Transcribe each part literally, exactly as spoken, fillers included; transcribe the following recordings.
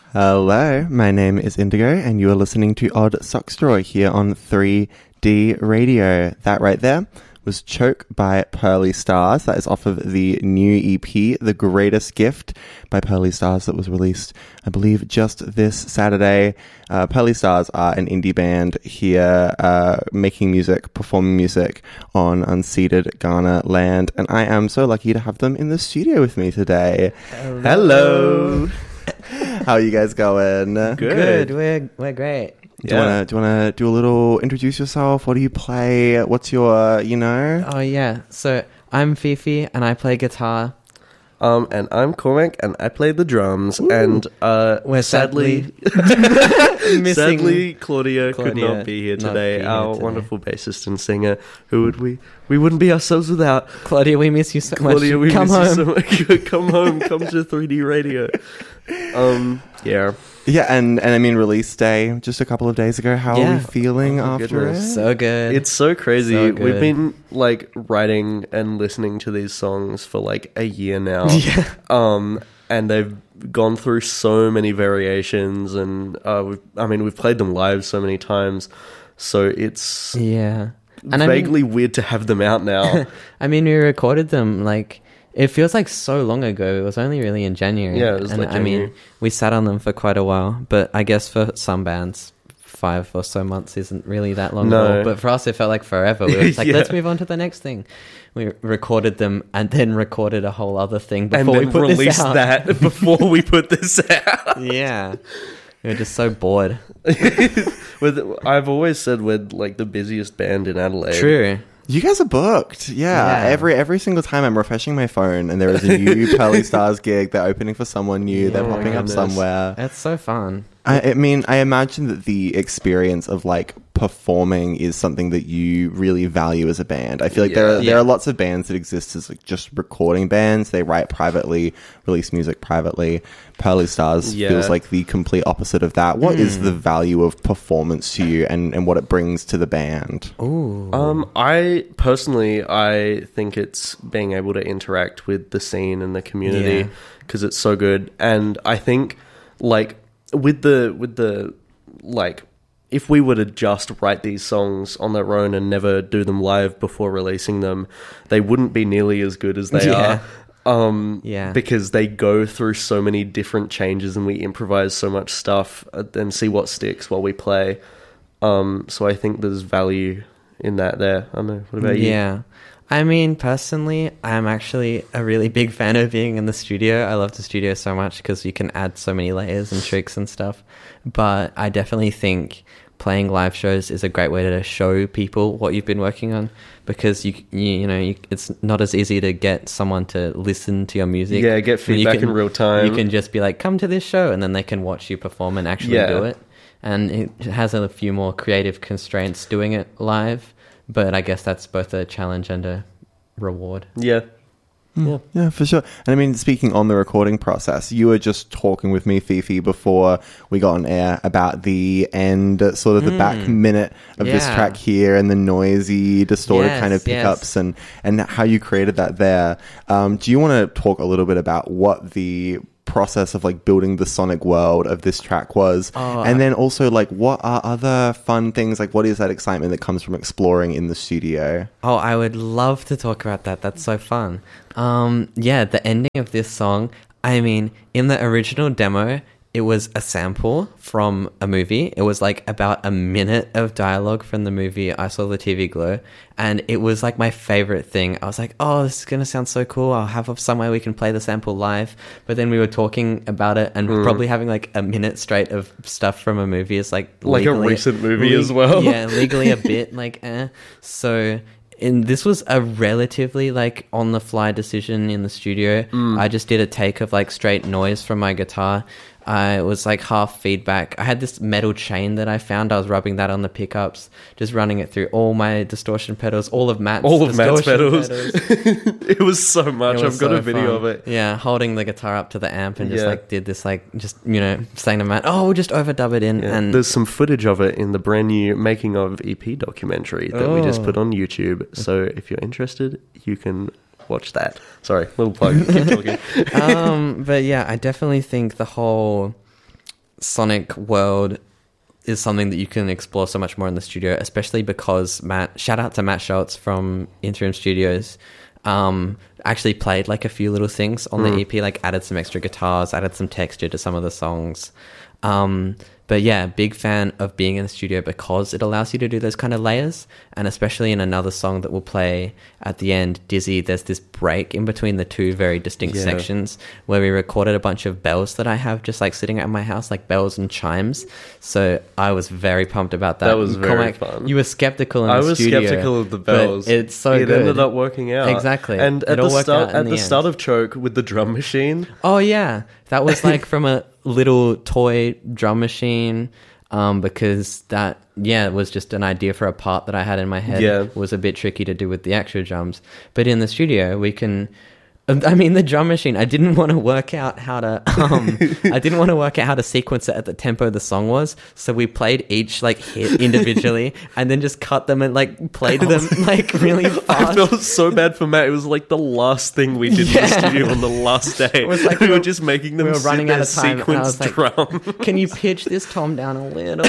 Hello, my name is Indigo, and you are listening to Odd Sockstraw here on three D Radio. That right there was Choke by Pearly Stars. That is off of the new E P, The Greatest Gift by Pearly Stars, that was released, I believe, just this Saturday. Uh, Pearly Stars are an indie band here uh, making music, performing music on unceded Kaurna land, and I am so lucky to have them in the studio with me today. Hello. Hello. How are you guys going? Good. Good. We're we're great. Do you wanna do you wanna do a little introduce yourself? What do you play? What's your you know? Oh yeah. So I'm Fifi and I play guitar. Um, and I'm Cormac, and I play the drums. Ooh. And uh, we're sadly, sadly, sadly, Claudia, Claudia could not be here today. Be here our today. wonderful bassist and singer, who would we we wouldn't be ourselves without. Claudia, we miss you so Claudia, much. we Come miss home. you so much. Come home. Come to three D Radio. Um, yeah. Yeah, and, and I mean release day just a couple of days ago. How Yeah. are we feeling Oh, my after goodness. it? So good. It's so crazy. So We've good. been like writing and listening to these songs for like a year now. Yeah. Um, and they've gone through so many variations, and uh, we've, I mean, we've played them live so many times, so it's Yeah. And I vaguely mean, weird to have them out now. I mean, we recorded them like it feels like so long ago. It was only really in January. Yeah, it was and like I mean, January. we sat on them for quite a while, but I guess for some bands, five or so months isn't really that long No. at all. But for us, it felt like forever. We were just like, Yeah. let's move on to the next thing. We recorded them and then recorded a whole other thing And before we then put released this out. that before we put this out. Yeah, we were just so bored. With, I've always said we're like the busiest band in Adelaide. True. You guys are booked. Yeah. Yeah. Every every single time I'm refreshing my phone and there is a new Pearly Stars gig, they're opening for someone new, they're Oh my popping up goodness. somewhere. It's so fun. I, I mean, I imagine that the experience of like performing is something that you really value as a band. I feel like there are, Yeah. there are lots of bands that exist as like just recording bands. They write privately, release music privately. Pearly Stars Yeah. feels like the complete opposite of that. What is the value of performance to you, and, and what it brings to the band? Ooh. Um, I personally, I think it's being able to interact with the scene and the community Yeah. because it's so good. And I think, like, with the with the like, if we were to just write these songs on their own and never do them live before releasing them, they wouldn't be nearly as good as they Yeah. are. Um, Yeah. because they go through so many different changes and we improvise so much stuff and see what sticks while we play. Um, so I think there's value in that there. I don't know. What about you? Yeah. I mean, personally, I'm actually a really big fan of being in the studio. I love the studio so much because you can add so many layers and tricks and stuff. But I definitely think playing live shows is a great way to show people what you've been working on, because you you, you know you, it's not as easy to get someone to listen to your music. Yeah, get when you feedback can- in real time. You can just be like, come to this show, and then they can watch you perform and actually Yeah. do it. And it has a few more creative constraints doing it live. But I guess that's both a challenge and a reward. Yeah. Yeah. Yeah, for sure. And I mean, speaking on the recording process, you were just talking with me, Fifi, before we got on air about the end, sort of the back minute of this Yeah. track here, and the noisy, distorted Yes, kind of yes. pickups, and, and how you created that there. Um, do you want to talk a little bit about what the process of like building the sonic world of this track was, Oh, and then also like what are other fun things, like what is that excitement that comes from exploring in the studio? Oh, I would love to talk about that. That's so fun. Um, yeah, the ending of this song, I mean, in the original demo, it was a sample from a movie. It was like about a minute of dialogue from the movie I Saw the T V Glow. And it was like my favorite thing. I was like, oh, this is going to sound so cool. I'll have somewhere we can play the sample live. But then we were talking about it, and Mm. probably having like a minute straight of stuff from a movie is like Like a legally- recent movie le- as well. Yeah, legally a bit like eh. So and this was a relatively like on the fly decision in the studio. Mm. I just did a take of like straight noise from my guitar. I was like half feedback. I had this metal chain that I found. I was rubbing that on the pickups, just running it through all my distortion pedals, all of Matt's All of Matt's distortion pedals. It was so much. It I've was got so a video fun. of it. Yeah, holding the guitar up to the amp and just Yeah. like did this like just you know saying to Matt, oh, we'll just overdub it in. Yeah. And There's some footage of it in the brand new Making of E P documentary that we just Oh. put on YouTube. So if you're interested, you can watch that. Sorry, little plug. Keep talking. um, but yeah, I definitely think the whole sonic world is something that you can explore so much more in the studio, especially because Matt, shout out to Matt Schultz from Interim Studios, um, actually played like a few little things on mm. the E P, like added some extra guitars, added some texture to some of the songs. Um, but yeah, big fan of being in the studio because it allows you to do those kind of layers. And especially in another song that we'll play at the end, Dizzy, there's this break in between the two very distinct yeah. sections where we recorded a bunch of bells that I have just like sitting at my house, like bells and chimes. So I was very pumped about that. That was very Cormac, fun. You were skeptical in I the was studio. skeptical of the bells. But it's so it good. It ended up working out. Exactly. And It at all the worked start, out in at the the end. start of Choke with the drum machine. Oh yeah, that was like from a little toy drum machine, um, because that yeah was just an idea for a part that I had in my head. Yeah. It was a bit tricky to do with the actual drums, but in the studio we can. I mean, the drum machine, I didn't want to work out how to, um, I didn't want to work out how to sequence it at the tempo the song was. So we played each like hit individually and then just cut them and like played them like really fast. I felt so bad for Matt. It was like the last thing we did Yeah. in the studio on the last day. It was like we we were were- just making them we were sit running there out of time, and I was sequence like, drum. Can you pitch this tom down a little?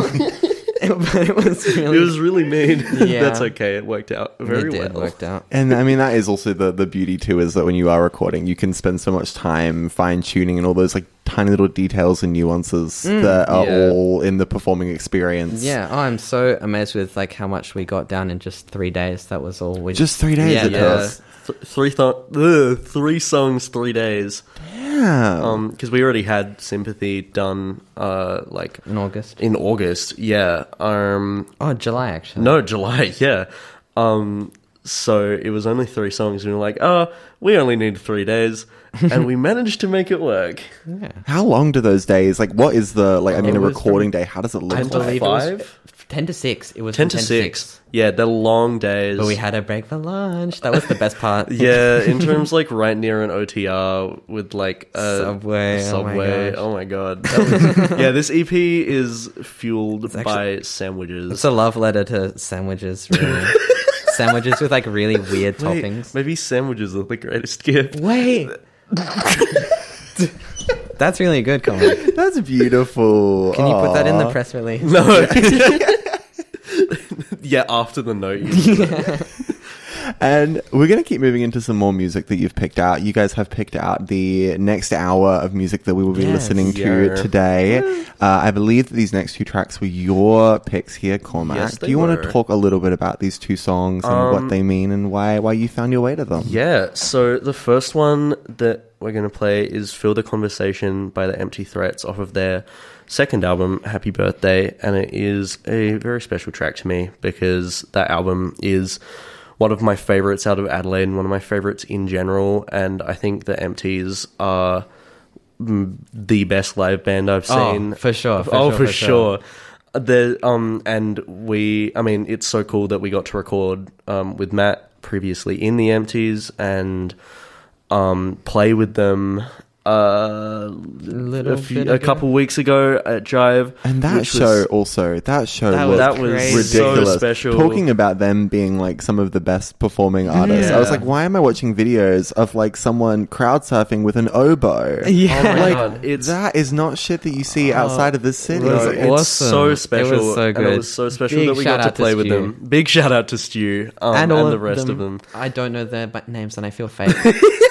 But it was really, It was really mean. Yeah. That's okay. It worked out very it did, well. worked out. And I mean, that is also the, the beauty too, is that when you are recording, you can spend so much time fine tuning and all those like tiny little details and nuances that are yeah. all in the performing experience. Yeah, oh, I'm so amazed with like how much we got down in just three days. That was all we Just three days Yeah, it yeah. does. Th- three, th- ugh, three songs, three days. Yeah. Um, because we already had Sympathy done, uh, like in August. in August. Yeah. Um, Oh, July actually. no, July. Yeah. Um, so it was only three songs, and we were like, oh, we only need three days, and we managed to make it work. Yeah. How long do those days, like what is the, like, I mean, It a was recording day, how does it look I like? believe it was Five? ten to six. It was Ten from to six. Yeah, they're long days. But we had a break for lunch. That was the best part. Yeah, in terms like right near an O T R with like a Subway, a oh my Subway. gosh. Oh my god! That was- yeah, this E P is fueled actually- by sandwiches. It's a love letter to sandwiches, really. Sandwiches with like really weird Wait, toppings. maybe sandwiches are the greatest gift. Wait. That's really good, Colin. That's beautiful. Can you put that in the Aw. press release? No. Yeah, after the note. You And we're going to keep moving into some more music that you've picked out. You guys have picked out the next hour of music that we will be Yes. listening to Yeah. today. Uh, I believe that these next two tracks were your picks here, Cormac. Yes, Do they you want were. to talk a little bit about these two songs and Um, what they mean and why why you found your way to them? Yeah, so the first one that we're going to play is Feel the Conversation by the Empty Threats off of their second album, Happy Birthday, and it is a very special track to me because that album is one of my favourites out of Adelaide and one of my favourites in general, and I think the Empties are mm, the best live band I've Oh, seen. for sure, for oh, sure, for, for sure. The um and we, I mean, it's so cool that we got to record um with Matt previously in the Empties and um play with them uh Little a, few, bit a ago. couple weeks ago at Jive, And that which show was- also, that show That was, was that was crazy. ridiculous. so special. Talking about them being like some of the best performing artists, I was Yeah. like, why am I watching videos of like someone crowd surfing with an oboe? Yeah. Oh my Like, God, it's that is not shit that you see outside of this city. It was No, it's awesome. so It special. was so And good. it was so special Big that we shout got to out to play with Stu. them. Big shout out to Stu um, and, all the rest of them. I don't know their ba- names and I feel fake.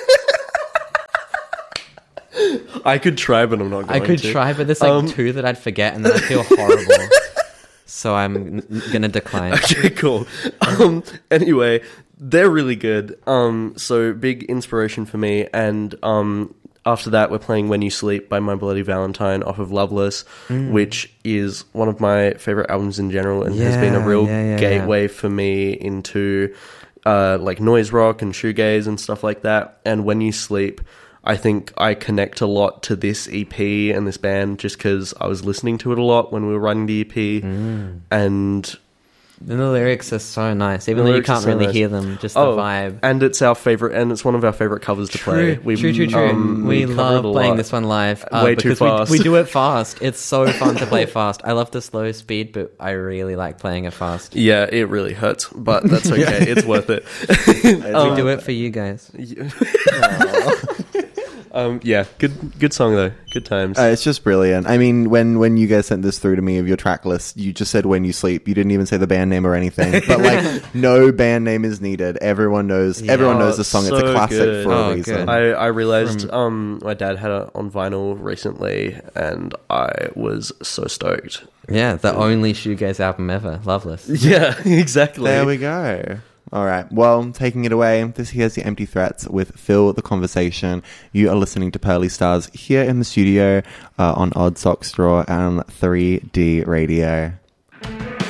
I could try, but I'm not I going could to. try, but there's like Um, two that I'd forget and then I feel horrible. So I'm n- gonna decline. Okay, cool. Um, anyway, they're really good. Um, so big inspiration for me. And um, after that, we're playing When You Sleep by My Bloody Valentine off of Loveless, Mm. which is one of my favorite albums in general and has been a Yeah, real yeah, yeah, gateway for me into uh, like noise rock and shoegaze and stuff like that. And When You Sleep, I think I connect a lot to this E P and this band just because I was listening to it a lot when we were writing the E P. Mm. And And the lyrics are so nice, even The though you lyrics are can't so really nice. hear them. Just the Oh, vibe. and it's our favorite, and it's one of our favorite covers to play. True, true, true, true. um, we cover love it a playing lot. this one live uh, Way too because we- fast. We, do it fast. It's so fun to play fast. I love the slow speed, but I really like playing it fast. Yeah, it really hurts, but that's okay. It's worth it. we do it for you guys. Um, yeah, good good song though. Good times. Uh, it's just brilliant. I mean, when, when you guys sent this through to me of your track list, you just said When You Sleep. You didn't even say the band name or anything. But like, no band name is needed. Everyone knows. Yeah. Everyone Oh, knows the song. It's so a classic good. for a Oh, reason. good. I, I realized From- um, my dad had it on vinyl recently, and I was so stoked. Yeah, the only shoegaze album ever. Loveless. Yeah, exactly. There we go. All right. Well, taking it away, this here's the Empty Threats with Fill the Conversation. You are listening to Pearly Stars here in the studio uh, on Odd Sock Straw and three D Radio.